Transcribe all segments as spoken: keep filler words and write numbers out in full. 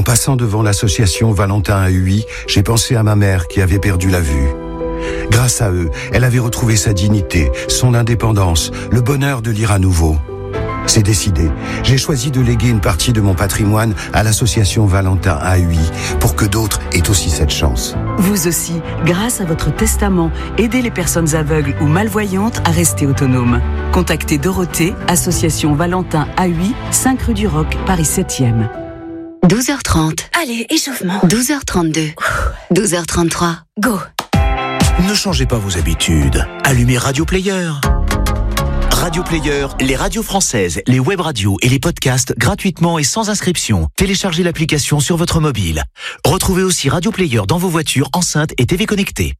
passant devant l'association Valentin A U I, j'ai pensé à ma mère qui avait perdu la vue. Grâce à eux, elle avait retrouvé sa dignité, son indépendance, le bonheur de lire à nouveau. C'est décidé. J'ai choisi de léguer une partie de mon patrimoine à l'association Valentin A U I pour que d'autres aient aussi cette chance. Vous aussi, grâce à votre testament, aidez les personnes aveugles ou malvoyantes à rester autonomes. Contactez Dorothée, association Valentin A U I, cinq rue du Roc, Paris septième. douze heures trente. Allez, échauffement. douze heures trente-deux. douze heures trente-trois. Go. Ne changez pas vos habitudes. Allumez Radio Player. Radio Player, les radios françaises, les web radios et les podcasts gratuitement et sans inscription. Téléchargez l'application sur votre mobile. Retrouvez aussi Radio Player dans vos voitures, enceintes et T V connectées.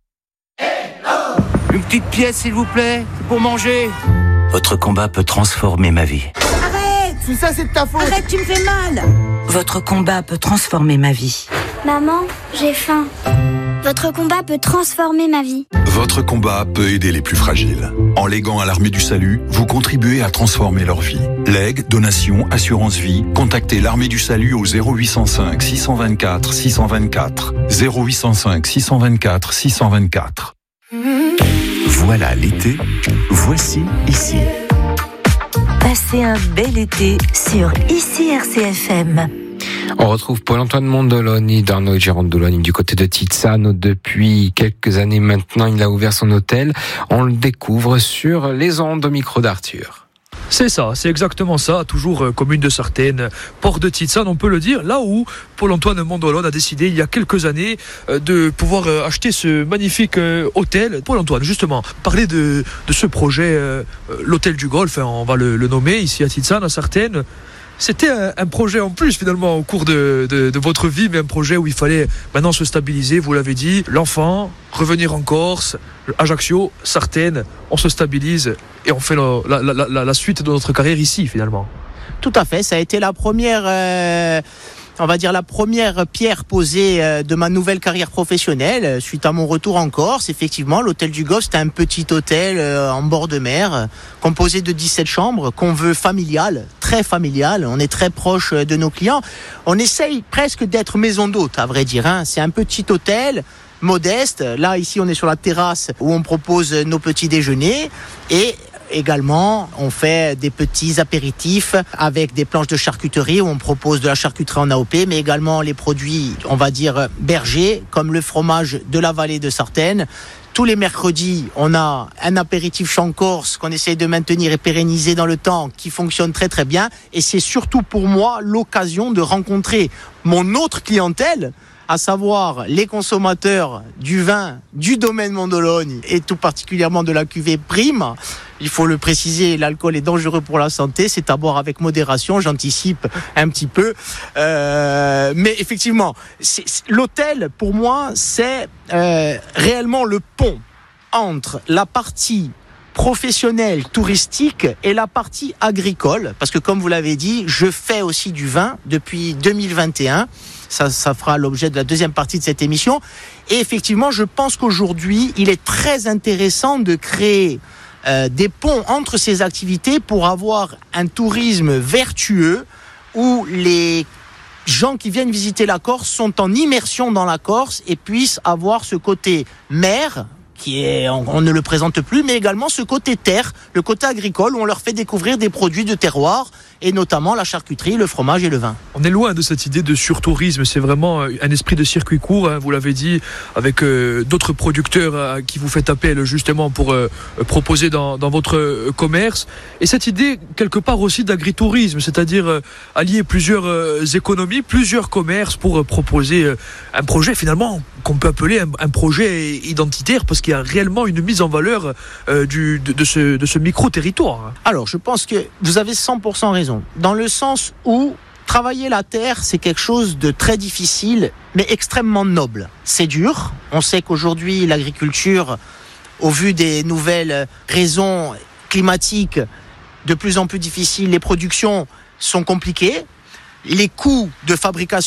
Une petite pièce, s'il vous plaît, pour manger. Votre combat peut transformer ma vie. Arrête! Tout ça, c'est de ta faute. Arrête, tu me fais mal. Votre combat peut transformer ma vie. Maman, j'ai faim. Votre combat peut transformer ma vie. Votre combat peut aider les plus fragiles. En léguant à l'Armée du Salut, vous contribuez à transformer leur vie. Legs, donations, assurance vie, contactez l'Armée du Salut au zéro huit cent cinq six cent vingt-quatre six cent vingt-quatre. zéro huit cent cinq six cent vingt-quatre six cent vingt-quatre. Voilà l'été, voici ici. Passez un bel été sur Ici R C F M. On retrouve Paul-Antoine Mondoloni dans nos Girondoloni du côté de Tizzano. Depuis quelques années maintenant, il a ouvert son hôtel. On le découvre sur les ondes au micro d'Arthur. C'est ça, c'est exactement ça, toujours euh, commune de Sartène, port de Tizzano, on peut le dire, là où Paul-Antoine Mondoloni a décidé il y a quelques années euh, de pouvoir euh, acheter ce magnifique euh, hôtel. Paul-Antoine, justement, parler de, de ce projet, euh, l'hôtel du golf, hein, on va le, le nommer ici à Tizzano, à Sartène. C'était un, un projet en plus finalement au cours de, de, de votre vie, mais un projet où il fallait maintenant se stabiliser, vous l'avez dit, l'enfant, revenir en Corse, Ajaccio, Sartène, on se stabilise et on fait la, la, la, la suite de notre carrière ici finalement. Tout à fait, ça a été la première... Euh... on va dire la première pierre posée de ma nouvelle carrière professionnelle suite à mon retour en Corse. Effectivement, l'hôtel du Golfe, c'était un petit hôtel en bord de mer, composé de dix-sept chambres, qu'on veut familial, très familial. On est très proche de nos clients. On essaye presque d'être maison d'hôte, à vrai dire, hein. C'est un petit hôtel modeste. Là, ici, on est sur la terrasse où on propose nos petits déjeuners et également, on fait des petits apéritifs avec des planches de charcuterie où on propose de la charcuterie en A O P, mais également les produits, on va dire, bergers, comme le fromage de la vallée de Sartène. Tous les mercredis, on a un apéritif champ corse qu'on essaie de maintenir et pérenniser dans le temps, qui fonctionne très très bien. Et c'est surtout pour moi l'occasion de rencontrer mon autre clientèle, à savoir les consommateurs du vin du domaine Mondoloni et tout particulièrement de la cuvée Prime. Il faut le préciser, l'alcool est dangereux pour la santé, c'est à boire avec modération, j'anticipe un petit peu. Euh, mais effectivement, c'est, c'est, l'hôtel, pour moi, c'est euh, réellement le pont entre la partie professionnelle, touristique et la partie agricole. Parce que comme vous l'avez dit, je fais aussi du vin depuis deux mille vingt et un. Ça, ça fera l'objet de la deuxième partie de cette émission. Et effectivement, je pense qu'aujourd'hui, il est très intéressant de créer euh, des ponts entre ces activités pour avoir un tourisme vertueux où les gens qui viennent visiter la Corse sont en immersion dans la Corse et puissent avoir ce côté mer, qui est, on, on ne le présente plus, mais également ce côté terre, le côté agricole, où on leur fait découvrir des produits de terroir, et notamment la charcuterie, le fromage et le vin. On est loin de cette idée de surtourisme, c'est vraiment un esprit de circuit court, hein, vous l'avez dit, avec euh, d'autres producteurs à qui vous faites appel justement pour euh, proposer dans, dans votre commerce. Et cette idée, quelque part aussi d'agritourisme, c'est-à-dire euh, allier plusieurs euh, économies, plusieurs commerces pour euh, proposer euh, un projet finalement qu'on peut appeler un, un projet identitaire, parce qu'il y a réellement une mise en valeur euh, du, de, de ce, de ce micro-territoire. Alors, je pense que vous avez cent pour cent raison, dans le sens où travailler la terre, c'est quelque chose de très difficile, mais extrêmement noble. C'est dur. On sait qu'aujourd'hui, l'agriculture, au vu des nouvelles raisons climatiques, de plus en plus difficiles, les productions sont compliquées. Les coûts de fabrication